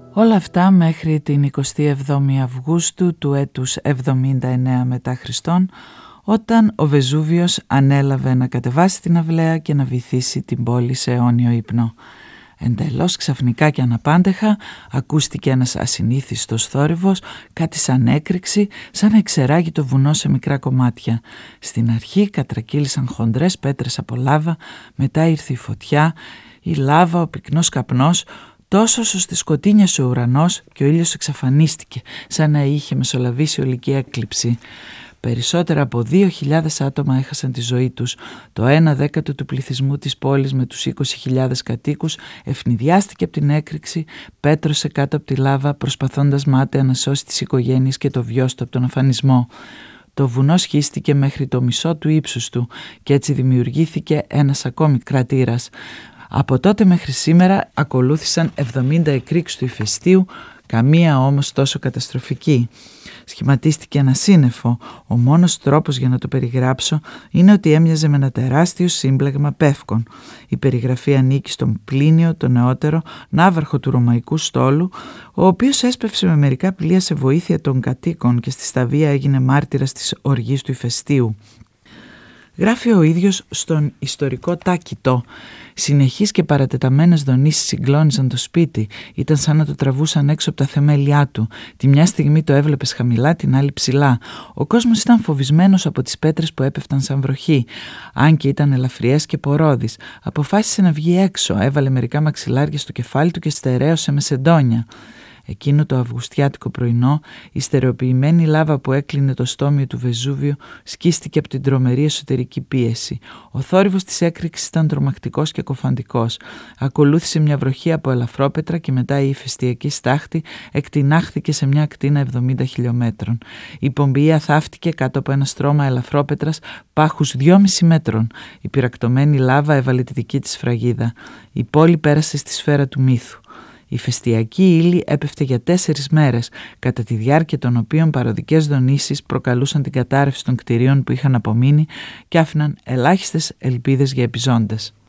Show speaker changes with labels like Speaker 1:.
Speaker 1: Όλα αυτά μέχρι την 27η Αυγούστου του έτους 79 μετά Χριστόν, όταν ο Βεζούβιος ανέλαβε να κατεβάσει την αυλαία και να βυθίσει την πόλη σε αιώνιο ύπνο. Εντελώς ξαφνικά και αναπάντεχα ακούστηκε ένας ασυνήθιστος θόρυβος, κάτι σαν έκρηξη, σαν να εξεράγει το βουνό σε μικρά κομμάτια. Στην αρχή κατρακύλησαν χοντρές πέτρες από λάβα, μετά ήρθε η φωτιά, η λάβα, ο πυκνός καπνός, τόσο ώστε σκοτίνιασε ο ουρανός και ο ήλιος εξαφανίστηκε, σαν να είχε μεσολαβήσει ολική έκλειψη. Περισσότερα από 2.000 άτομα έχασαν τη ζωή τους. Το 1/10 του πληθυσμού της πόλης με τους 20.000 κατοίκους ευνηδιάστηκε από την έκρηξη, πέτρωσε κάτω από τη λάβα προσπαθώντας μάταια να σώσει τις οικογένειες και το βιός του από τον αφανισμό. Το βουνό σχίστηκε μέχρι το μισό του ύψους του και έτσι δημιουργήθηκε ένας ακόμη κρατήρας. Από τότε μέχρι σήμερα ακολούθησαν 70 εκρήξεις του ηφαιστείου, καμία όμως τόσο καταστροφική. Σχηματίστηκε ένα σύννεφο. Ο μόνος τρόπος για να το περιγράψω είναι ότι έμοιαζε με ένα τεράστιο σύμπλεγμα πεύκων. Η περιγραφή ανήκει στον Πλίνιο, το νεότερο, ναύαρχο του Ρωμαϊκού στόλου, ο οποίος έσπευσε με μερικά πλοία σε βοήθεια των κατοίκων και στη σταβία έγινε μάρτυρας της οργής του ηφαιστείου. Γράφει ο ίδιος στον ιστορικό Τάκητο. Συνεχείς και παρατεταμένες δονήσεις συγκλώνιζαν το σπίτι. Ήταν σαν να το τραβούσαν έξω από τα θεμέλια του. Τη μια στιγμή το έβλεπες χαμηλά, την άλλη ψηλά. Ο κόσμος ήταν φοβισμένος από τις πέτρες που έπεφταν σαν βροχή. Αν και ήταν ελαφριές και πορώδεις. Αποφάσισε να βγει έξω. Έβαλε μερικά μαξιλάρια στο κεφάλι του και στερέωσε με σεντόνια. Εκείνο το αυγουστιάτικο πρωινό, η στερεοποιημένη λάβα που έκλεινε το στόμιο του Βεζούβιο σκίστηκε από την τρομερή εσωτερική πίεση. Ο θόρυβος της έκρηξης ήταν τρομακτικός και κοφαντικός. Ακολούθησε μια βροχή από ελαφρόπετρα και μετά η ηφαιστειακή στάχτη εκτινάχθηκε σε μια ακτίνα 70 χιλιόμετρων. Η Πομπεΐα θαύτηκε κάτω από ένα στρώμα ελαφρόπετρας πάχους 2,5 μέτρων. Η πυρακτωμένη λάβα έβαλε τη δική της φραγίδα. Η πόλη πέρασε στη σφαίρα του μύθου. Η ηφαιστειακή ύλη έπεφτε για 4 μέρες, κατά τη διάρκεια των οποίων παροδικές δονήσεις προκαλούσαν την κατάρρευση των κτηρίων που είχαν απομείνει και άφηναν ελάχιστες ελπίδες για επιζώντες.